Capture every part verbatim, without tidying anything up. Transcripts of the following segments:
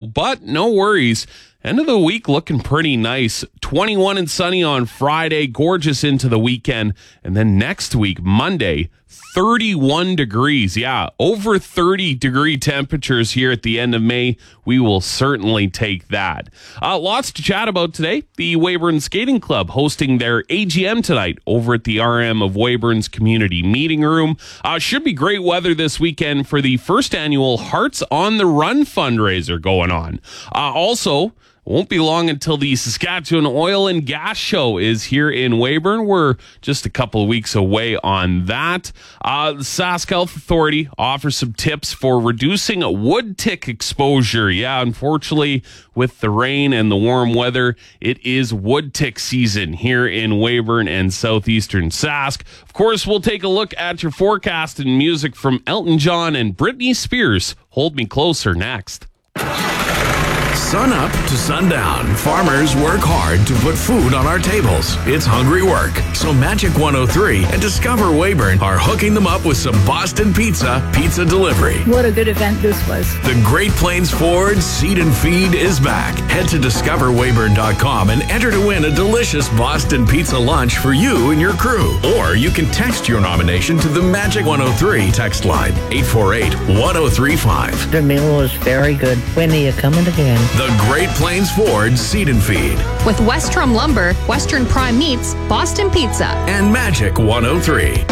but no worries. End of the week looking pretty nice. twenty-one and sunny on Friday, gorgeous into the weekend. And then next week, Monday, thirty-one degrees. Yeah, over thirty degree temperatures here at the end of May. We will certainly take that. Uh, lots to chat about today. The Weyburn Skating Club hosting their A G M tonight over at the R M of Weyburn's Community Meeting Room. Uh, should be great weather this weekend for the first annual Hearts on the Run fundraiser going on. Uh, also, won't be long until the Saskatchewan Oil and Gas Show is here in Weyburn. We're just a couple of weeks away on that. Uh, the Sask Health Authority offers some tips for reducing wood tick exposure. Yeah, unfortunately, with the rain and the warm weather, it is wood tick season here in Weyburn and southeastern Sask. Of course, we'll take a look at your forecast and music from Elton John and Britney Spears. Hold Me Closer next. Sun up to sundown, farmers work hard to put food on our tables. It's hungry work. So Magic one oh three and Discover Weyburn are hooking them up with some Boston Pizza pizza delivery. What a good event this was. The Great Plains Ford Seed and Feed is back. Head to discover weyburn dot com and enter to win a delicious Boston Pizza lunch for you and your crew. Or you can text your nomination to the Magic one oh three text line, eight four eight, one oh three five. The meal was very good. When are you coming again? The Great Plains Ford Seed and Feed. With Westrom Lumber, Western Prime Meats, Boston Pizza, and Magic one oh three.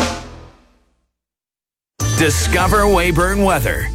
Discover Weyburn weather.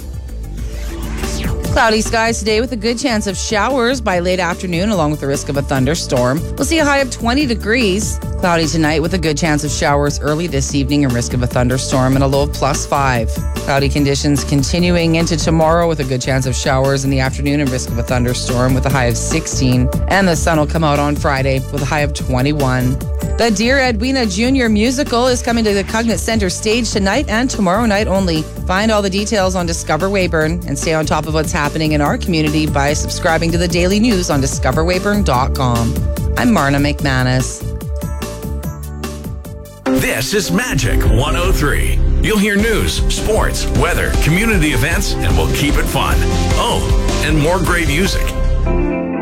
Cloudy skies today with a good chance of showers by late afternoon along with the risk of a thunderstorm. We'll see a high of twenty degrees. Cloudy tonight with a good chance of showers early this evening and risk of a thunderstorm and a low of plus five. Cloudy conditions continuing into tomorrow with a good chance of showers in the afternoon and risk of a thunderstorm with a high of sixteen. And the sun will come out on Friday with a high of twenty-one. The Dear Edwina Junior musical is coming to the Cognate Center stage tonight and tomorrow night only. Find all the details on Discover Weyburn and stay on top of what's happening in our community by subscribing to the daily news on discover weyburn dot com. I'm Marna McManus. This is Magic one oh three. You'll hear news, sports, weather, community events, and we'll keep it fun. Oh, and more great music.